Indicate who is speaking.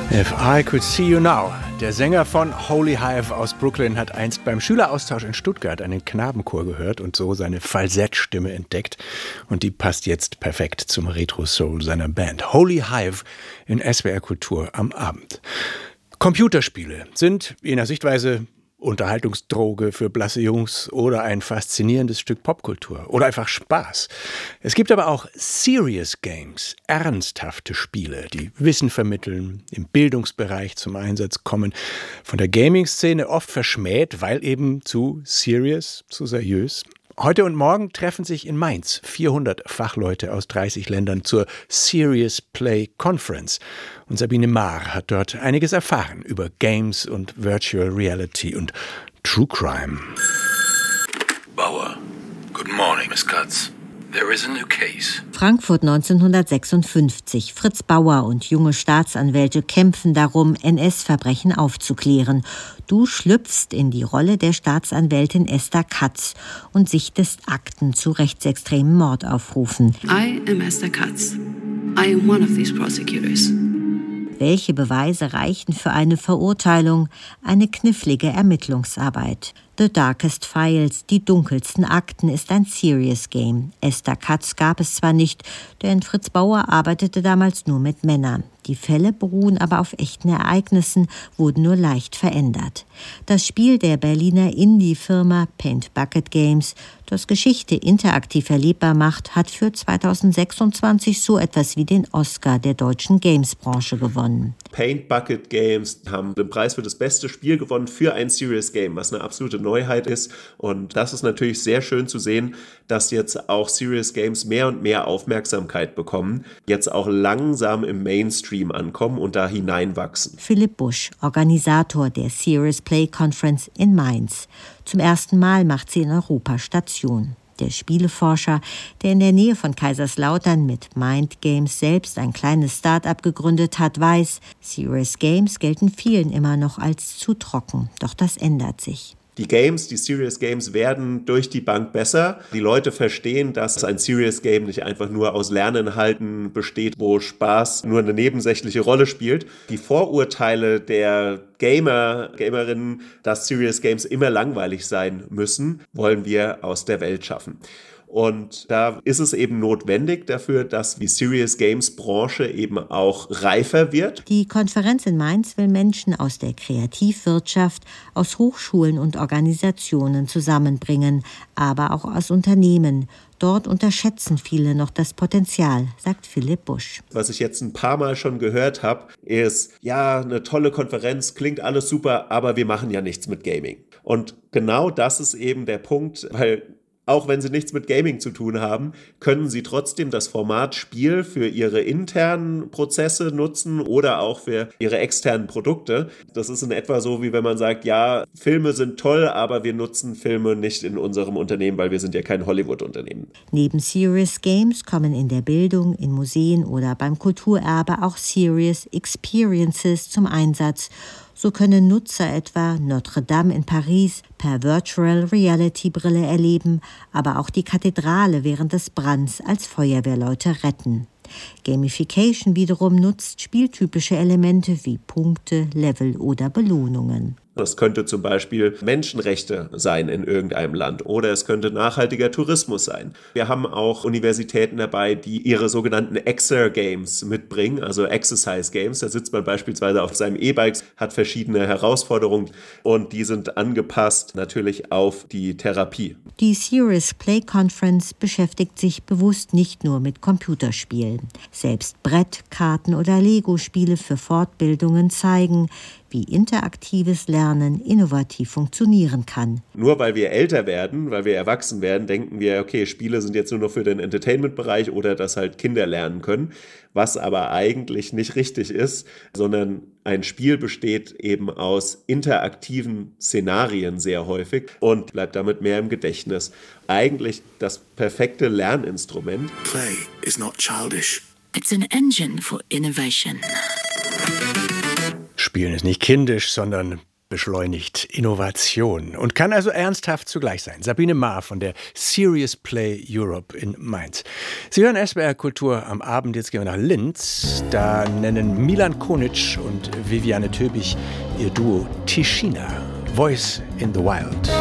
Speaker 1: If I Could See You Now. Der Sänger von Holy Hive aus Brooklyn hat einst beim Schüleraustausch in Stuttgart einen Knabenchor gehört und so seine Falsettstimme entdeckt. Und die passt jetzt perfekt zum Retro-Soul seiner Band. Holy Hive in SWR Kultur am Abend. Computerspiele sind je nach Sichtweise Unterhaltungsdroge für blasse Jungs oder ein faszinierendes Stück Popkultur oder einfach Spaß. Es gibt aber auch Serious Games, ernsthafte Spiele, die Wissen vermitteln, im Bildungsbereich zum Einsatz kommen, von der Gaming-Szene oft verschmäht, weil eben zu serious, zu seriös. Heute und morgen treffen sich in Mainz 400 Fachleute aus 30 Ländern zur Serious Play Conference. Und Sabine Maar hat dort einiges erfahren über Games und Virtual Reality und True Crime.
Speaker 2: Bauer. Good morning, Miss Katz. There is a new case.
Speaker 3: Frankfurt 1956. Fritz Bauer und junge Staatsanwälte kämpfen darum, NS-Verbrechen aufzuklären. Du schlüpfst in die Rolle der Staatsanwältin Esther Katz und sichtest Akten zu rechtsextremen Mordaufrufen.
Speaker 4: I am Esther Katz. I am one of these prosecutors.
Speaker 3: Welche Beweise reichen für eine Verurteilung? Eine knifflige Ermittlungsarbeit. The Darkest Files, die dunkelsten Akten, ist ein Serious Game. Esther Katz gab es zwar nicht, denn Fritz Bauer arbeitete damals nur mit Männern. Die Fälle beruhen aber auf echten Ereignissen, wurden nur leicht verändert. Das Spiel der Berliner Indie-Firma Paint Bucket Games, das Geschichte interaktiv erlebbar macht, hat für 2026 so etwas wie den Oscar der deutschen Games-Branche gewonnen.
Speaker 5: Paint Bucket Games haben den Preis für das beste Spiel gewonnen für ein Serious Game, was eine absolute Neuheit ist. Und das ist natürlich sehr schön zu sehen, dass jetzt auch Serious Games mehr und mehr Aufmerksamkeit bekommen, jetzt auch langsam im Mainstream ankommen und da hineinwachsen.
Speaker 3: Philipp Busch, Organisator der Serious Play Conference in Mainz. Zum ersten Mal macht sie in Europa Station. Der Spieleforscher, der in der Nähe von Kaiserslautern mit Mind Games selbst ein kleines Start-up gegründet hat, weiß, Serious Games gelten vielen immer noch als zu trocken. Doch das ändert sich.
Speaker 5: Die Serious Games werden durch die Bank besser. Die Leute verstehen, dass ein Serious Game nicht einfach nur aus Lerninhalten besteht, wo Spaß nur eine nebensächliche Rolle spielt. Die Vorurteile der Gamerinnen, dass Serious Games immer langweilig sein müssen, wollen wir aus der Welt schaffen. Und da ist es eben notwendig dafür, dass die Serious Games Branche eben auch reifer wird.
Speaker 3: Die Konferenz in Mainz will Menschen aus der Kreativwirtschaft, aus Hochschulen und Organisationen zusammenbringen, aber auch aus Unternehmen. Dort unterschätzen viele noch das Potenzial, sagt Philipp Busch.
Speaker 5: Was ich jetzt ein paar Mal schon gehört habe, ist, ja, eine tolle Konferenz, klingt alles super, aber wir machen ja nichts mit Gaming. Und genau das ist eben der Punkt, weil auch wenn sie nichts mit Gaming zu tun haben, können sie trotzdem das Format Spiel für ihre internen Prozesse nutzen oder auch für ihre externen Produkte. Das ist in etwa so, wie wenn man sagt, ja, Filme sind toll, aber wir nutzen Filme nicht in unserem Unternehmen, weil wir sind ja kein Hollywood-Unternehmen.
Speaker 3: Neben Serious Games kommen in der Bildung, in Museen oder beim Kulturerbe auch Serious Experiences zum Einsatz. So können Nutzer etwa Notre Dame in Paris per Virtual Reality Brille erleben, aber auch die Kathedrale während des Brands als Feuerwehrleute retten. Gamification wiederum nutzt spieltypische Elemente wie Punkte, Level oder Belohnungen.
Speaker 5: Das könnte zum Beispiel Menschenrechte sein in irgendeinem Land oder es könnte nachhaltiger Tourismus sein. Wir haben auch Universitäten dabei, die ihre sogenannten Exer-Games mitbringen, also Exercise-Games. Da sitzt man beispielsweise auf seinem E-Bike, hat verschiedene Herausforderungen und die sind angepasst natürlich auf die Therapie.
Speaker 3: Die Serious Play Conference beschäftigt sich bewusst nicht nur mit Computerspielen. Selbst Brettkarten oder Lego-Spiele für Fortbildungen zeigen, wie interaktives Lernen innovativ funktionieren kann.
Speaker 5: Nur weil wir älter werden, weil wir erwachsen werden, denken wir, okay, Spiele sind jetzt nur noch für den Entertainment-Bereich oder dass halt Kinder lernen können, was aber eigentlich nicht richtig ist, sondern ein Spiel besteht eben aus interaktiven Szenarien sehr häufig und bleibt damit mehr im Gedächtnis. Eigentlich das perfekte Lerninstrument.
Speaker 2: Play is not childish.
Speaker 4: It's an engine for innovation.
Speaker 1: Spielen ist nicht kindisch, sondern beschleunigt Innovation und kann also ernsthaft zugleich sein. Sabine Maar von der Serious Play Europe in Mainz. Sie hören SWR Kultur am Abend. Jetzt gehen wir nach Linz. Da nennen Milan Konic und Viviane Töbig ihr Duo Tischina. Voice in the Wild.